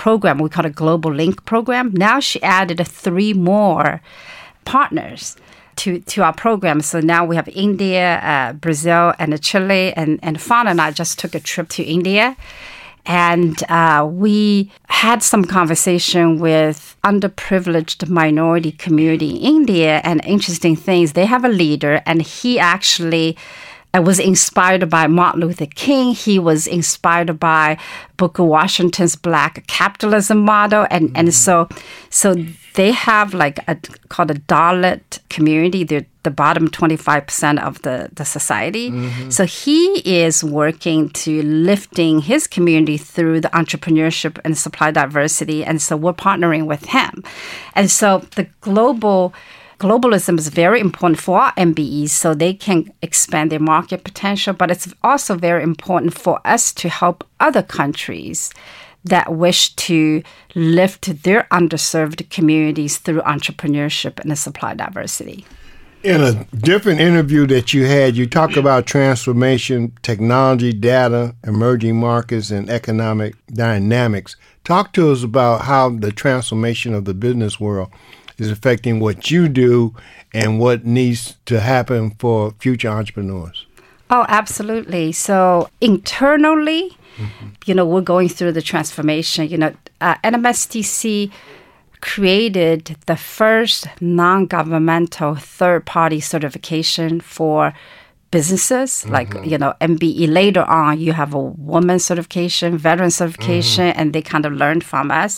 program. We call it Global Link program. Now she added 3 more partners to our program. So now we have India, Brazil, and Chile. And Fawn and I just took a trip to India. And we had some conversation with underprivileged minority community in India. And interesting things, they have a leader, and he actually was inspired by Martin Luther King. He was inspired by Booker Washington's Black capitalism model. And so they have called a Dalit community. They're the bottom 25% of the society. Mm-hmm. So he is working to lifting his community through the entrepreneurship and supply diversity. And so we're partnering with him. And so the globalism is very important for our MBEs so they can expand their market potential, but it's also very important for us to help other countries that wish to lift their underserved communities through entrepreneurship and supply diversity. In a different interview that you had, you talk about transformation, technology, data, emerging markets, and economic dynamics. Talk to us about how the transformation of the business world is affecting what you do and what needs to happen for future entrepreneurs. Oh, absolutely. So internally, we're going through the transformation. NMSTC created the first non-governmental third-party certification for businesses, like, MBE. Later on, you have a woman certification, veteran certification, and they kind of learned from us.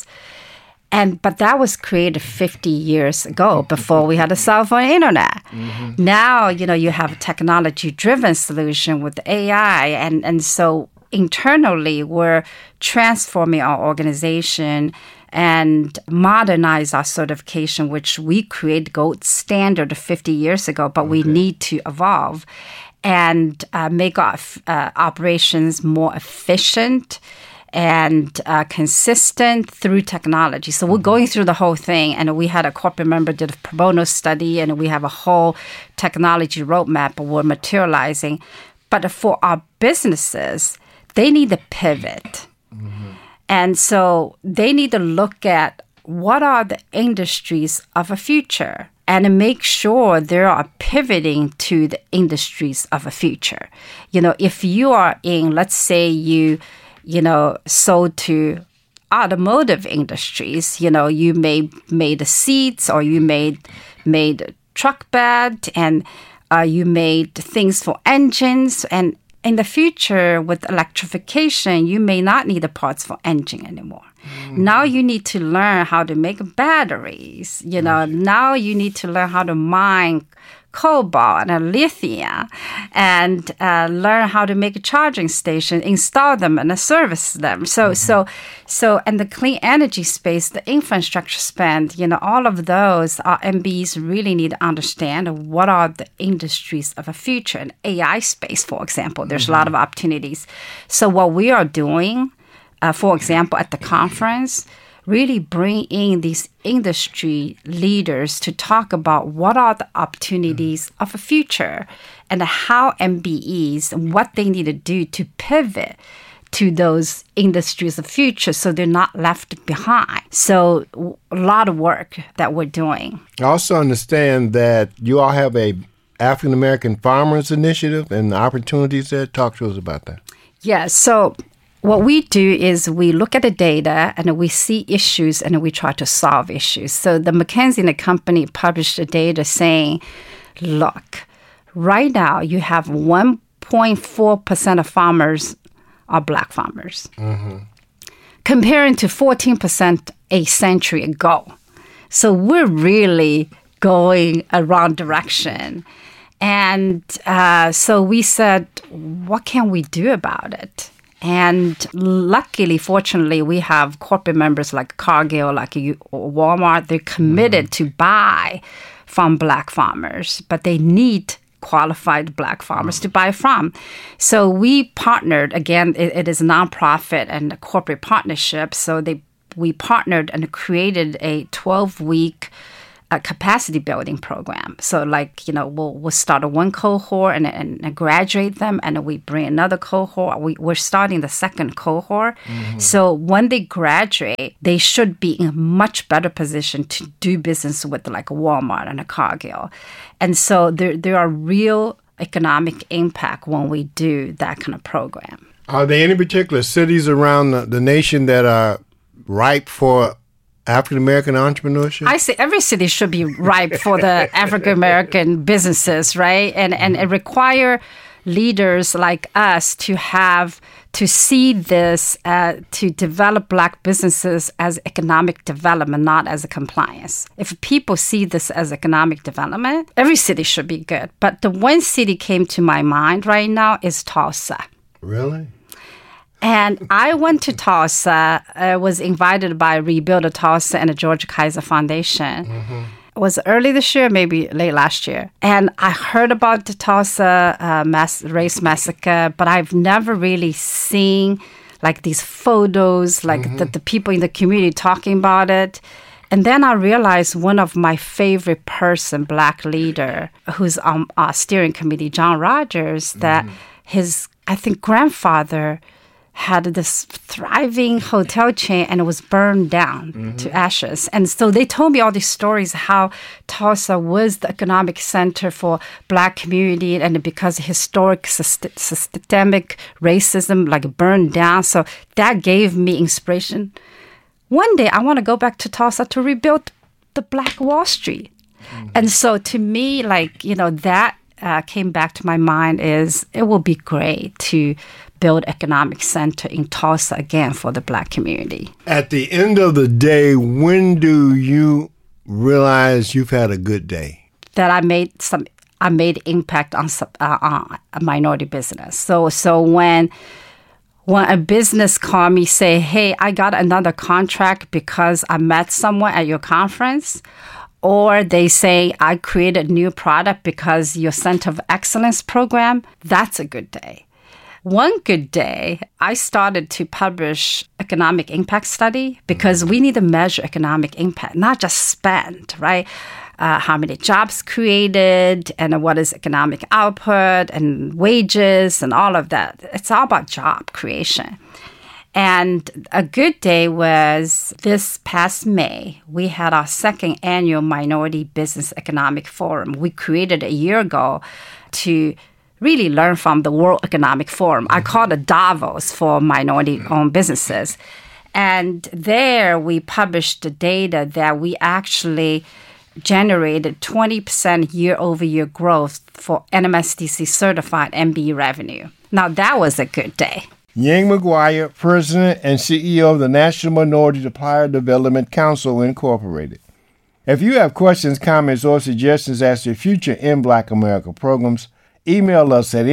But that was created 50 years ago, before we had a cell phone internet. Mm-hmm. Now, you have a technology-driven solution with AI. And so internally, we're transforming our organization and modernize our certification, which we created gold standard 50 years ago, but we need to evolve and make our operations more efficient and consistent through technology. So we're going through the whole thing, and we had a corporate member did a pro bono study, and we have a whole technology roadmap we're materializing. But for our businesses, they need to pivot. Mm-hmm. And so they need to look at what are the industries of the future and make sure they are pivoting to the industries of the future. If you are in, let's say you sold to automotive industries, you made the seats, or you made truck bed, and you made things for engines. And in the future, with electrification, you may not need the parts for engine anymore. Mm-hmm. Now you need to learn how to make batteries. Now you need to learn how to mine cobalt and lithium, and learn how to make a charging station, install them, and service them. So and the clean energy space, the infrastructure spend, all of those, our MBs really need to understand what are the industries of the future. In AI space, for example, there's a lot of opportunities. So what we are doing, for example, at the conference, really bring in these industry leaders to talk about what are the opportunities of the future and how MBEs and what they need to do to pivot to those industries of the future so they're not left behind. So a lot of work that we're doing. I also understand that you all have a African American Farmers Initiative and the opportunities there. Talk to us about that. Yeah, so what we do is we look at the data and we see issues and we try to solve issues. So the McKinsey & Company published the data saying, look, right now you have 1.4% of farmers are Black farmers, comparing to 14% a century ago. So we're really going a wrong direction. And so we said, what can we do about it? And luckily, fortunately, we have corporate members like Cargill, like Walmart. They're committed to buy from Black farmers, but they need qualified Black farmers to buy from. So we partnered. Again, it is a nonprofit and a corporate partnership. So we partnered and created a 12-week a capacity building program. So like, we'll start one cohort and graduate them, and then we bring another cohort. We're starting the second cohort. Mm-hmm. So when they graduate, they should be in a much better position to do business with like Walmart and a Cargill. And so there are real economic impact when we do that kind of program. Are there any particular cities around the nation that are ripe for African-American entrepreneurship? I say every city should be ripe for the African-American businesses, right? And it require leaders like us to see this, to develop Black businesses as economic development, not as a compliance. If people see this as economic development, every city should be good. But the one city came to my mind right now is Tulsa. Really? And I went to Tulsa, was invited by Rebuild Tulsa and the George Kaiser Foundation. Mm-hmm. It was early this year, maybe late last year. And I heard about the Tulsa race massacre, but I've never really seen like these photos, like mm-hmm. the people in the community talking about it. And then I realized one of my favorite person, Black leader, who's on our steering committee, John Rogers, that mm-hmm. his, I think, grandfather had this thriving hotel chain and it was burned down mm-hmm. to ashes. And so they told me all these stories how Tulsa was the economic center for Black community, and because historic systemic racism like burned down. So that gave me inspiration. One day I want to go back to Tulsa to rebuild the Black Wall Street. Mm-hmm. And so to me, like, that came back to my mind is it will be great to build economic center in Tulsa again for the Black community. At the end of the day, when do you realize you've had a good day? That I made impact on a minority business. So when a business call me, say, hey, I got another contract because I met someone at your conference, or they say, I created a new product because your Center of Excellence program, that's a good day. One good day, I started to publish economic impact study because we need to measure economic impact, not just spend, right? How many jobs created and what is economic output and wages and all of that. It's all about job creation. And a good day was this past May. We had our second annual Minority Business Economic Forum. We created a year ago to really learn from the World Economic Forum. I call it Davos for minority-owned businesses. And there we published the data that we actually generated 20% year-over-year growth for NMSDC certified MBE revenue. Now, that was a good day. Yang McGuire, President and CEO of the National Minority Supplier Development Council, Incorporated. If you have questions, comments, or suggestions as to future In Black America programs, email us at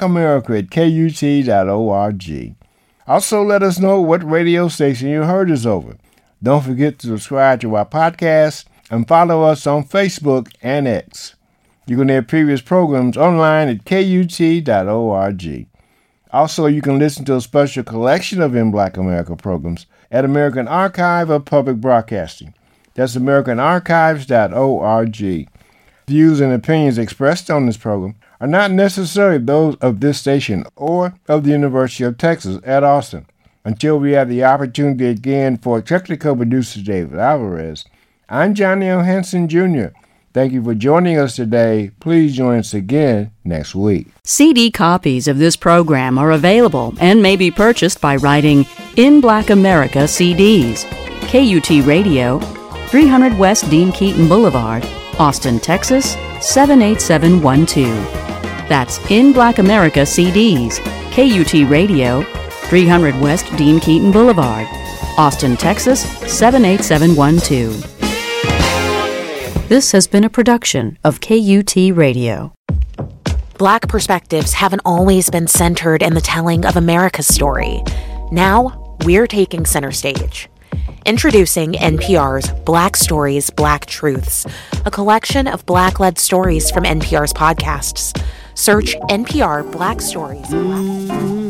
inblackamerica@kut.org. Also, let us know what radio station you heard us over. Don't forget to subscribe to our podcast and follow us on Facebook and X. You can hear previous programs online at kut.org. Also, you can listen to a special collection of In Black America programs at American Archive of Public Broadcasting. That's americanarchives.org. Views and opinions expressed on this program are not necessarily those of this station or of the University of Texas at Austin. Until we have the opportunity again for technical producer David Alvarez, I'm Johnny L. Henson Jr. Thank you for joining us today. Please join us again next week. CD copies of this program are available and may be purchased by writing In Black America CDs, KUT Radio, 300 West Dean Keaton Boulevard, Austin, Texas, 78712. That's In Black America CDs, KUT Radio, 300 West Dean Keaton Boulevard, Austin, Texas, 78712. This has been a production of KUT Radio. Black perspectives haven't always been centered in the telling of America's story. Now, we're taking center stage. Introducing NPR's Black Stories, Black Truths, a collection of Black-led stories from NPR's podcasts. Search NPR Black Stories.